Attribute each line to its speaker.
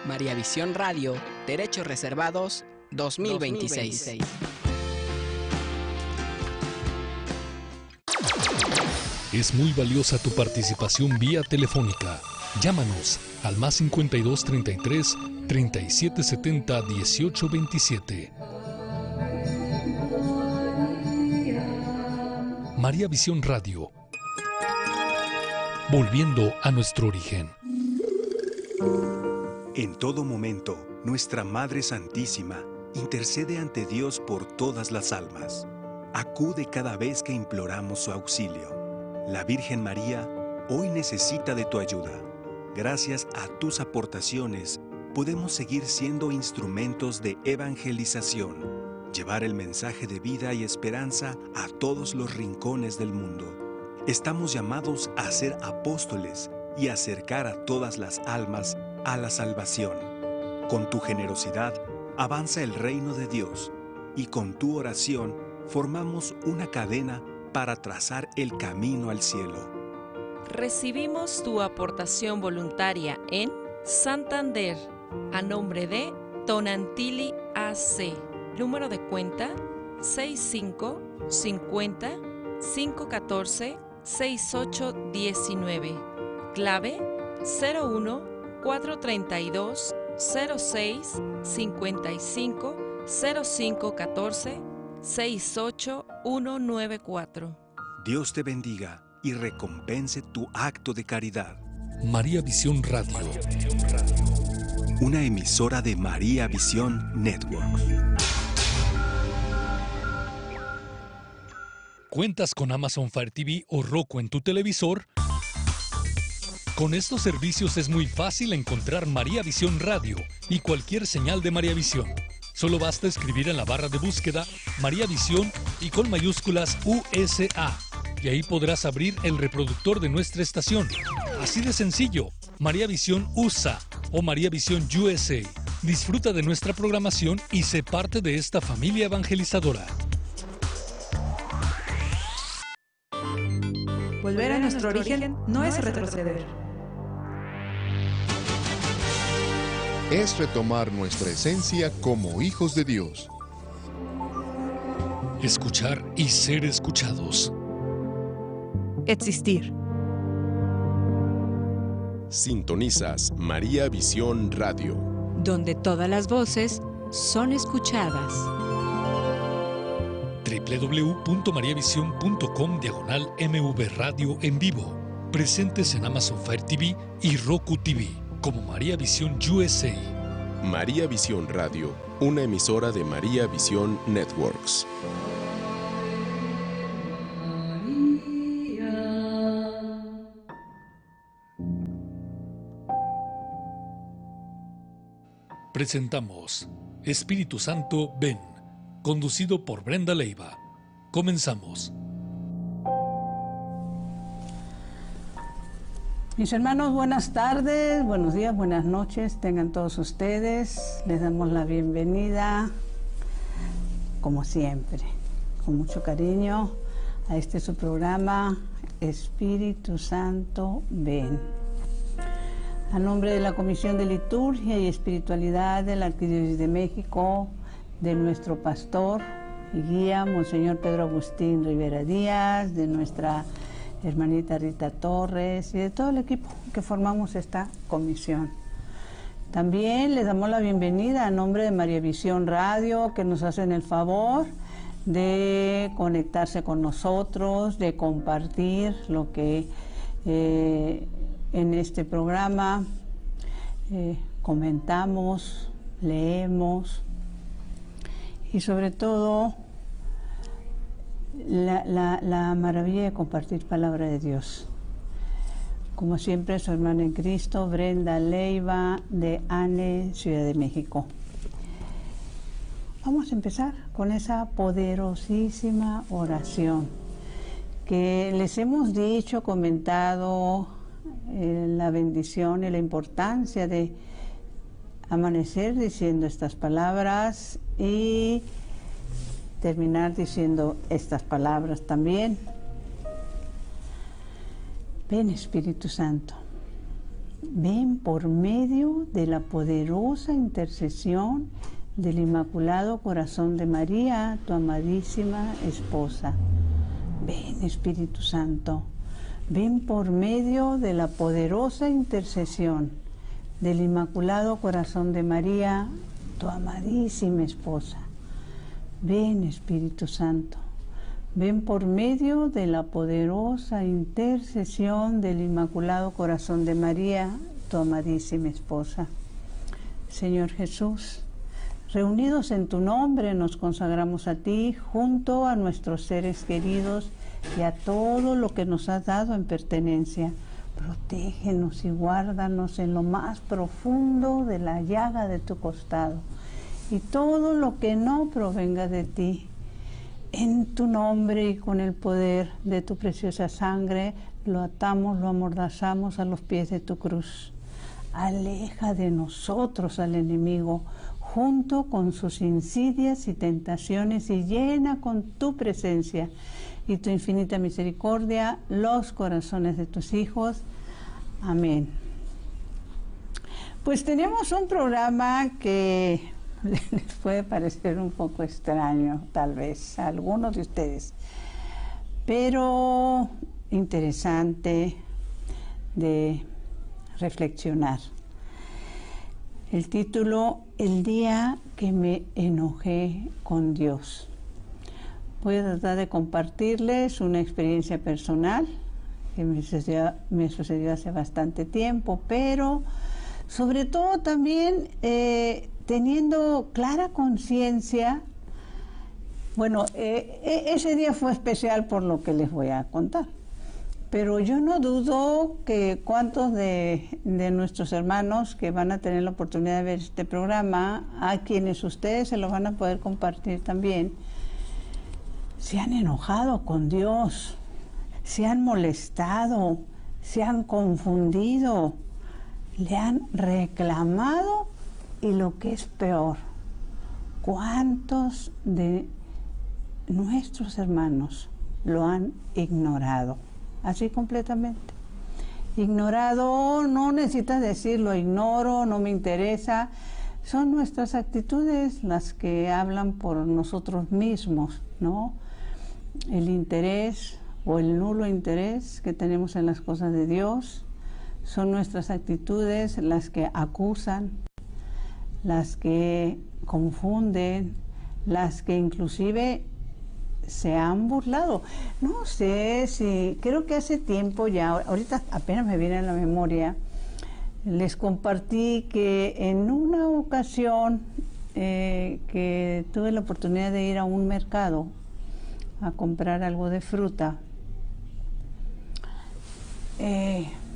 Speaker 1: María Visión Radio, Derechos Reservados 2026.
Speaker 2: Es muy valiosa tu participación vía telefónica. Llámanos al +52 33 37 70 18 27. María Visión Radio. Volviendo a nuestro origen.
Speaker 3: En todo momento, nuestra Madre Santísima intercede ante Dios por todas las almas. Acude cada vez que imploramos su auxilio. La Virgen María hoy necesita de tu ayuda. Gracias a tus aportaciones, podemos seguir siendo instrumentos de evangelización, llevar el mensaje de vida y esperanza a todos los rincones del mundo. Estamos llamados a ser apóstoles y acercar a todas las almas a la salvación. Con tu generosidad, avanza el reino de Dios y con tu oración formamos una cadena para trazar el camino al cielo.
Speaker 4: Recibimos tu aportación voluntaria en Santander, a nombre de Tonantili AC. Número de cuenta 65 50 514 6819. Clave 01 432 06 55 05 14 68194.
Speaker 3: Dios te bendiga y recompense tu acto de caridad.
Speaker 2: María Visión Radio.
Speaker 3: Una emisora de María Visión Network.
Speaker 2: ¿Cuentas con Amazon Fire TV o Roku en tu televisor? Con estos servicios es muy fácil encontrar María Visión Radio y cualquier señal de María Visión. Solo basta escribir en la barra de búsqueda María Visión y con mayúsculas USA. Y ahí podrás abrir el reproductor de nuestra estación. Así de sencillo, María Visión USA o María Visión USA. Disfruta de nuestra programación y sé parte de esta familia evangelizadora.
Speaker 5: Volver a nuestro origen no es retroceder.
Speaker 6: Es retomar nuestra esencia como hijos de Dios.
Speaker 2: Escuchar y ser escuchados.
Speaker 5: Existir.
Speaker 7: Sintonizas María Visión Radio,
Speaker 8: donde todas las voces son escuchadas.
Speaker 2: www.mariavision.com/MV Radio en vivo. Presentes en Amazon Fire TV y Roku TV, como María Visión USA.
Speaker 7: María Visión Radio, una emisora de María Visión Networks.
Speaker 2: Presentamos Espíritu Santo, ven, conducido por Brenda Leiva. Comenzamos.
Speaker 9: Mis hermanos, buenas tardes, buenos días, buenas noches, tengan todos ustedes. Les damos la bienvenida, como siempre, con mucho cariño, a este su programa, Espíritu Santo, ven. A nombre de la Comisión de Liturgia y Espiritualidad de la Arquidiócesis de México, de nuestro pastor y guía, Monseñor Pedro Agustín Rivera Díaz, de nuestra hermanita Rita Torres y de todo el equipo que formamos esta comisión. También les damos la bienvenida a nombre de María Visión Radio, que nos hacen el favor de conectarse con nosotros, de compartir lo que en este programa comentamos, leemos y sobre todo la maravilla de compartir palabra de Dios. Como siempre, su hermana en Cristo, Brenda Leiva, de ANE, Ciudad de México. Vamos a empezar con esa poderosísima oración que les hemos dicho, comentado, la bendición y la importancia de amanecer diciendo estas palabras y terminar diciendo estas palabras también. Ven, Espíritu Santo, ven por medio de la poderosa intercesión del Inmaculado Corazón de María, tu amadísima esposa. Ven, Espíritu Santo, ven por medio de la poderosa intercesión del Inmaculado Corazón de María, tu amadísima esposa. Ven, Espíritu Santo, ven por medio de la poderosa intercesión del Inmaculado Corazón de María, tu amadísima esposa. Señor Jesús, reunidos en tu nombre nos consagramos a ti junto a nuestros seres queridos y a todo lo que nos has dado en pertenencia. Protégenos y guárdanos en lo más profundo de la llaga de tu costado y todo lo que no provenga de ti. En tu nombre y con el poder de tu preciosa sangre lo atamos, lo amordazamos a los pies de tu cruz. Aleja de nosotros al enemigo junto con sus insidias y tentaciones y llena con tu presencia y tu infinita misericordia los corazones de tus hijos. Amén. Pues tenemos un programa que les puede parecer un poco extraño, tal vez, a algunos de ustedes, pero interesante de reflexionar. El título, El día que me enojé con Dios. Voy a tratar de compartirles una experiencia personal que me sucedió hace bastante tiempo, pero sobre todo también teniendo clara conciencia. Bueno, ese día fue especial por lo que les voy a contar, pero yo no dudo que cuantos de nuestros hermanos que van a tener la oportunidad de ver este programa, a quienes ustedes se lo van a poder compartir también, se han enojado con Dios, se han molestado, se han confundido, le han reclamado y lo que es peor, ¿cuántos de nuestros hermanos lo han ignorado? Así completamente. Ignorado, no necesitas decirlo, ignoro, no me interesa. Son nuestras actitudes las que hablan por nosotros mismos, ¿no? El interés o el nulo interés que tenemos en las cosas de Dios, son nuestras actitudes las que acusan, las que confunden, las que inclusive se han burlado. No sé si, creo que hace tiempo ya, ahorita apenas me viene a la memoria, les compartí que en una ocasión que tuve la oportunidad de ir a un mercado a comprar algo de fruta,